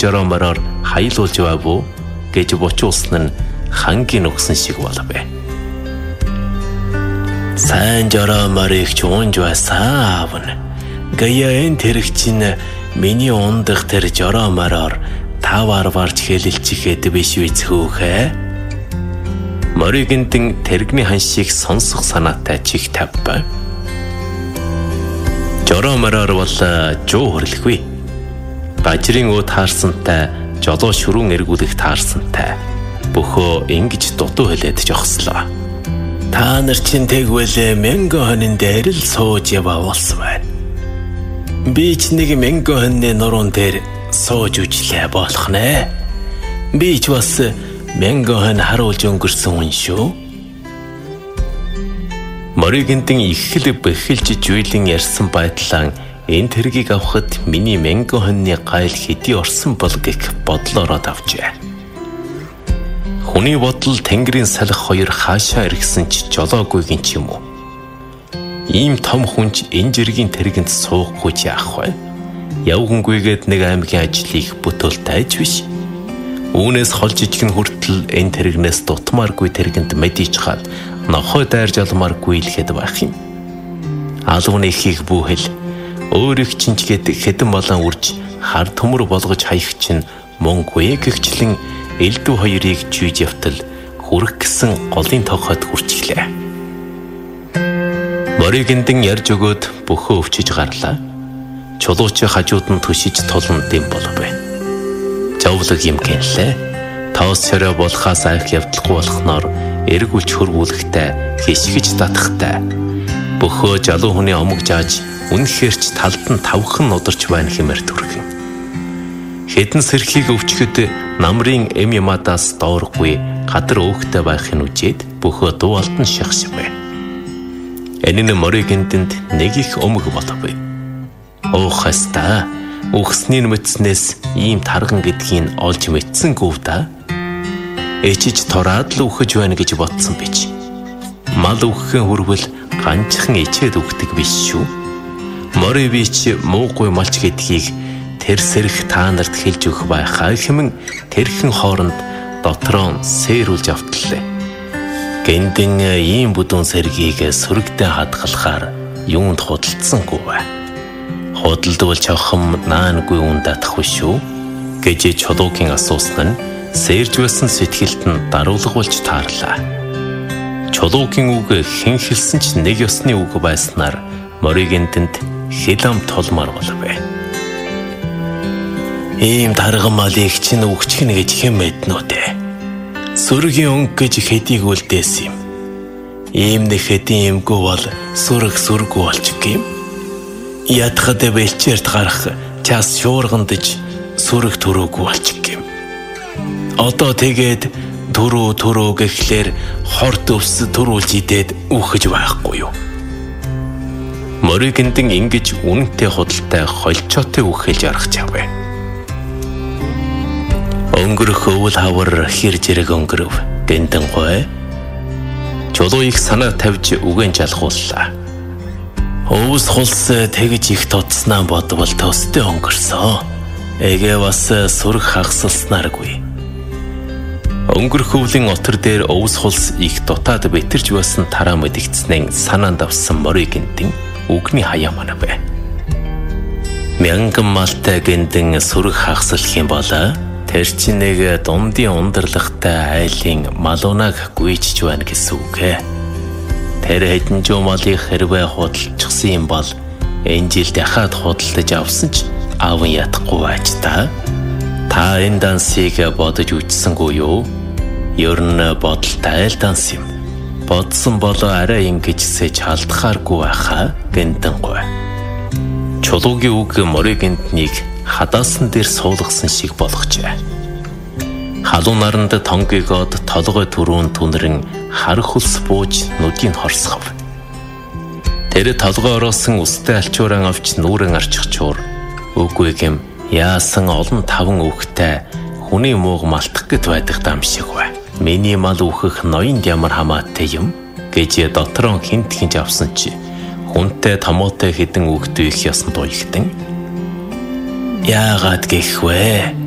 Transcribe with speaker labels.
Speaker 1: жороомороор хаялуулж байв гэж бочуулсан нь хангийн өгсөн шиг болов. Сайн жорооморыг ч уунж байсан аав нь. Гая энэ тэрэг чинь миний ундах тэр жороомороор таваар варж хэлэлчихээд биш үз хөөхэ. Моригэнтэн тэрэгний ханшийг сонсох санаатай чих тавьв. Жороомороор бол жуу хөрлөхгүй. Бажрын уу таарсантай, жолоо шүрүүн эргүүлэх таарсантай. Бөхөө ингэж дутуу хэлээд жогслоо. Та нар чинь тэгвэл мянган хонин дээр л сууж яваалсан байна. Би ч нэг мянган хонины нуруунд дээр сууж үжлээ болох нэ. Би ч бас мянган хон харуулж өнгөрсөн хүн шүү. Моригэнтэн их л бэхэлж жуйлын ярьсан байдлаа энэ тэргийг авахд миний мянган хонины гайл хэдий орсон бол гэх бодлоороо авчээ. Хүний бодол тэнгэрийн салхи хоёр хаашаа иргсэн ч жолоогүйгийн ч юм уу. Ийм том хүнч энэ жиргийн тэргэнд суухгүй ч яах вэ? Явгангүйгээд нэг аймгийн ажлыг бүтээлтэй ч биш. Үүнээс хол жижигэн хүртэл энэ тэргнээс дутмааргүй тэргэнд мэдийч хаад нохой дайрж алмааргүй илгээд байх юм. Алууны ихийг бүүхэл өөрийг чинчгээд хэдэн болон үрж хар төмөр болгож хаях чинь мөнггүй гэгчлэн элдв хоёрыг жүйж явтал хүрэх гэсэн голын тогхойд хүрчихлээ. Моригэнтэн ярьж өгөөд бөхөө өвчиж гарлаа. Чулуучи хажууд нь түшиж тулан дэм болов. Жавлаг юм гэнлээ. Тоос шороо болохоос айх явдалгүй болохноор эргүүлж хөрвүүлэхтэй, хишгэж татахтай. Бөхөө жалуу хүний омог жааж үнэхэрч талд нь тавхан нударч байна хэмээр түргэн. Хэдэн сэрхийг өвчгөд намрын эм ямадаас дооргүй гадар өөхтэй байхын үжээд бөхөө дуу алтан шахшив. Энэ моригэнтэнд нэг их омог болов. Оох хаста үхсний мэдснээс ийм тарган гэдгийг олж мэдсэнгүй да. Ичиж тораад л үхэж байна гэж бодсон бич. Мал үхэхээ хүрвэл ганцхан ичээд үхдэг биш шүү. Мори бич муугүй малч гэдгийг тэр сэрх та нарт хэлж өгөх байхаа хэмээн тэрхэн хооронд дотроо сэрүүлж автлаа. Гэндэн ийм бүдүүн сэргийг сүрэгтэй хадгалахаар юунд худалдсангүй бай. Худалдвал чавхам наангүй үн датахгүй шүү гэж чулуугийн асуусан нь сэрж байсан сэтгэлд нь даруулгуулж таарлаа. Чулуугийн үг хэн хэлсэн ч нэг ёсны үг байснаар моригэнтэнд хилам толмоор болов. Ийм тарган малыг чинь өгчихнэ гэж хэн мэднэ үү? Сүргийн өнгө гэж хэдийг үлдээсэн юм. Ийм нэг хэдийн юмгүй бол сүргүй болчих юм. Ядхад бэлчээрт гарах час шуургандж сүрэг төрөөгүй болчих юм. Одоо тэгээд төрөө гэхлээр хорт өвс төрүүлж идээд үхэж байхгүй юу? Моригэнтэн ингэж үнэнтэй худалтай холчоотой үхэлж арах чавэ. Өнгөрөх өвөл хавар хэр зэрэг өнгөрөв гэнтэн гой. Чулууийг санаа тавьж үгэн жалгууллаа. Өвс хулс тэгж их тутснаа бодвол төстэй өнгөрсөн. Эгээ бас сүрэг хагасалснааргүй. Өнгөрөх өвлийн отор дээр өвс хулс их дутаад битэрж байсан тараа мэдэгдснэн санаанд авсан моригэнтэн үгний хаяа манав. Мянган малтай гэнтэн сүрэг хагасалх юм болоо. Тэр чинь нэг дундын ундрлагтай айлын малуунаг гүйчж байна гэсэн үг. Тэр хэдэн жуу малыг хэрвээ худалчихсан юм бол энэ жил дахиад худалдаж авсан ч аавн ятахгүй байж та. Та энэ дансыг бодож үтсэнгүй юу? Ер нь бодолтой л данс юм. Бодсон болоо арай ингэжсэж алдахааргүй байхаа гэнтэн гой. Чулуугийн үг моригэнтнийг хадаасан дээр суулгасан шиг болгожээ. Халуун наранд тонгигоод толгой түрүүн түнрэн хар хөлс бууж нүдийг хорсгов. Тэр толгой ороосон үстэй алчууран авч нүрэн арчихчуур үгүй гэм яасан олон таван үхтэй хүний мууг малтах гэд байдаг дам шиг бай. Миний мал үхэх ноёнд ямар хамаатай юм гэж дотроо хинт хинж авсан чи хүнтэй томоотой хідэн үхтэх ёсон дуйлгтэн. Яагаад гэх вэ?